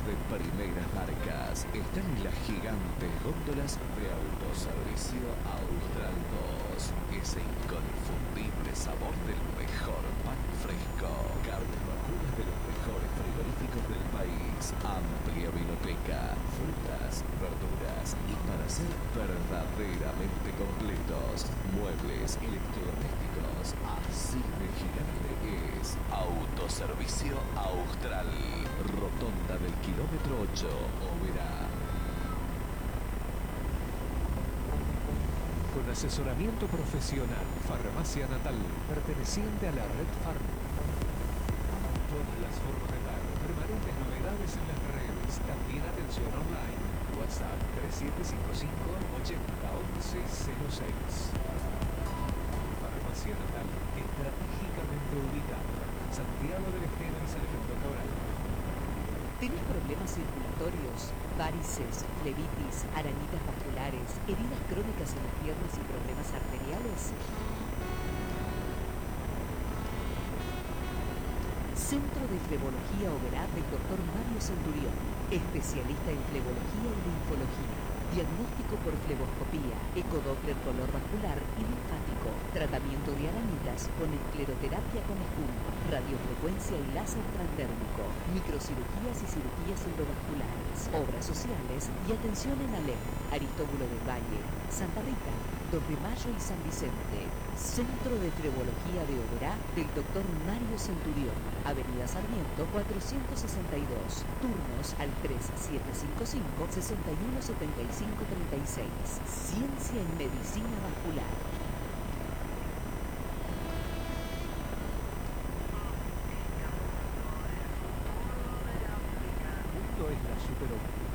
de primeras marcas están en las gigantes góndolas de Autoservicio Austral 2. Ese inconfundible sabor del mejor pan fresco. Carnes vacunas de los mejores frigoríficos del país. Amplia vinoteca, frutas, verduras y para ser verdaderamente completos, muebles, electrodomésticos. Así de gigante es Autoservicio Austral. Rotonda del kilómetro 8, Oberá. Con asesoramiento profesional, Farmacia Natal, perteneciente a la Red Farm. Todas las formas de pago, permanentes novedades en las redes, también atención online. WhatsApp 3755 80 11 06. Farmacia Natal, estratégicamente ubicada. Santiago del Estero y Sargento Cabral. ¿Tenés problemas circulatorios, varices, flebitis, arañitas vasculares, heridas crónicas en las piernas y problemas arteriales? Centro de Flebología Oberá del Dr. Mario Centurión, especialista en flebología y linfología. Diagnóstico por fleboscopía, ecodoppler color vascular y linfático. Tratamiento de arañitas con escleroterapia con espuma, radiofrecuencia y láser transdérmico. Microcirugías y cirugías endovasculares. Obras sociales y atención en Alem, Aristóbulo del Valle, Santa Rita, 2 de Mayo y San Vicente. Centro de Flebología de Oberá del Dr. Mario Centurión. Avenida Sarmiento 462. Turnos al 3755 6175 36. Ciencia en Medicina Vascular. Mundo es la superóptica.